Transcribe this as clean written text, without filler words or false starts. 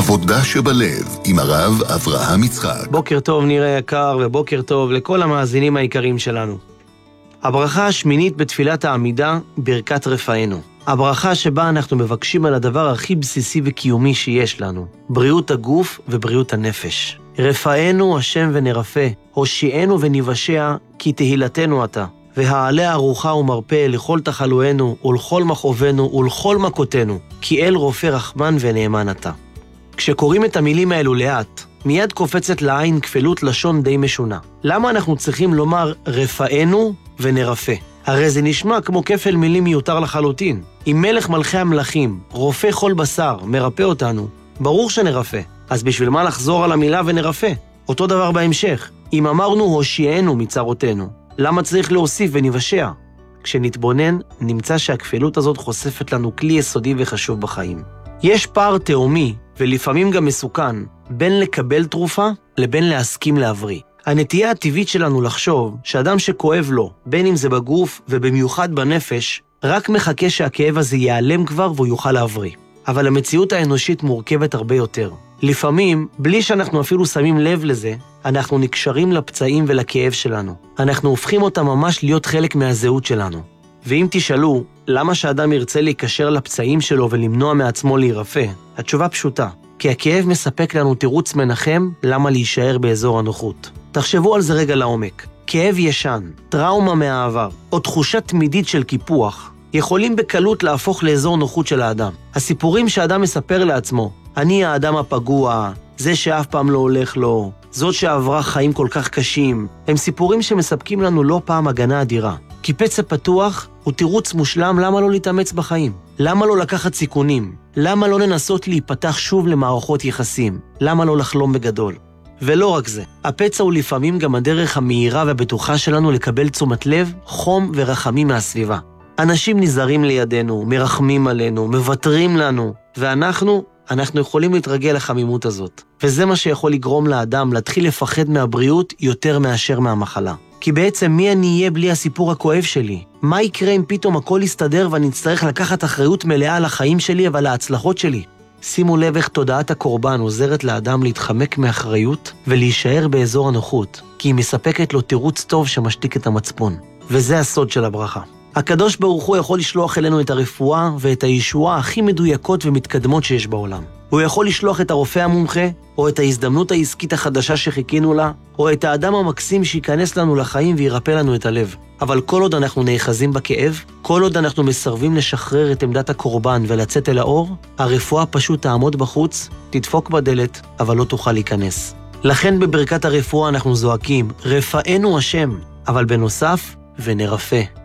עבודה שבלב עם הרב אברהם יצחק. בוקר טוב ניר היקר ובוקר טוב לכל המאזינים היקרים שלנו. הברכה השמינית בתפילת העמידה, ברכת רפאנו. הברכה שבה אנחנו מבקשים על הדבר הכי בסיסי וקיומי שיש לנו, בריאות הגוף ובריאות הנפש. רפאנו השם ונרפא, הושיענו וניוושע, כי תהילתנו אתה. והעלה ארוחה ומרפא לכל תחלואנו ולכל מכאובנו ולכל מכותנו, כי אל רופא רחמן ונאמן אתה. כשקוראים את המילים האלו לאט, מיד קופצת לעין כפלות לשון די משונה. למה אנחנו צריכים לומר רפאנו ונרפא? הרי זה נשמע כמו כפל מילים מיותר לחלוטין. אם מלך מלכי המלכים, רופא כל בשר, מרפא אותנו, ברור שנרפא. אז בשביל מה לחזור על המילה ונרפא? אותו דבר בהמשך. אם אמרנו הושיענו מצרותינו, למה צריך להוסיף וניוושע? כשנתבונן, נמצא שהכפלות הזאת חושפת לנו כלי יסודי וחשוב בחיים. יש פער תאומי, ולפעמים גם מסוכן, בין לקבל תרופה לבין להסכים להבריא. הנטייה הטבעית שלנו לחשוב שאדם שכואב לו, בין אם זה בגוף ובמיוחד בנפש, רק מחכה שהכאב הזה ייעלם כבר והוא יוכל להבריא. אבל המציאות האנושית מורכבת הרבה יותר. לפעמים, בלי שאנחנו אפילו שמים לב לזה, אנחנו נקשרים לפצעים ולכאב שלנו. אנחנו הופכים אותם ממש להיות חלק מהזהות שלנו. ואם תשאלו, למה שאדם ירצה להיקשר לפצעים שלו ולמנוע מעצמו להירפא? התשובה פשוטה, כי הכאב מספק לנו תירוץ מנחם למה להישאר באזור הנוחות. תחשבו על זה רגע לעומק. כאב ישן, טראומה מהעבר, או תחושה תמידית של קיפוח, יכולים בקלות להפוך לאזור נוחות של האדם. הסיפורים שאדם מספר לעצמו, אני האדם הפגוע, זה שאף פעם לא הולך לו, זאת שעברה חיים כל כך קשים, הם סיפורים שמספקים לנו לא פעם הגנה אדירה. כי פצע פתוח הוא תירוץ מושלם למה לא להתאמץ בחיים. למה לא לקחת סיכונים? למה לא לנסות להיפתח שוב למערכות יחסים? למה לא לחלום בגדול? ולא רק זה, הפצע הוא לפעמים גם הדרך המהירה והבטוחה שלנו לקבל תשומת לב, חום ורחמים מהסביבה. אנשים נזהרים לידינו, מרחמים עלינו, מוותרים לנו, ואנחנו יכולים להתרגל לחמימות הזאת. וזה מה שיכול לגרום לאדם להתחיל לפחד מהבריאות יותר מאשר מהמחלה. כי בעצם מי אני אהיה בלי הסיפור הכואב שלי? מה יקרה אם פתאום הכל יסתדר ואני אצטרך לקחת אחריות מלאה על החיים שלי אבל להצלחות שלי? שימו לב איך תודעת הקורבן עוזרת לאדם להתחמק מאחריות ולהישאר באזור הנוחות, כי היא מספקת לו תירוץ טוב שמשתיק את המצפון. וזה הסוד של הברכה. הקדוש ברוך הוא יכול לשלוח אלינו את הרפואה ואת הישועה הכי מדויקות ומתקדמות שיש בעולם. הוא יכול לשלוח את הרופא המומחה, או את ההזדמנות העסקית החדשה שחיכינו לה, או את האדם המקסים שיכנס לנו לחיים וירפא לנו את הלב. אבל כל עוד אנחנו נאחזים בכאב, כל עוד אנחנו מסרבים לשחרר את עמדת הקורבן ולצאת אל האור, הרפואה פשוט תעמוד בחוץ, תדפוק בדלת, אבל לא תוכל להיכנס. לכן בברכת הרפואה אנחנו זועקים, רפאנו השם, אבל בנוסף, ונרפא.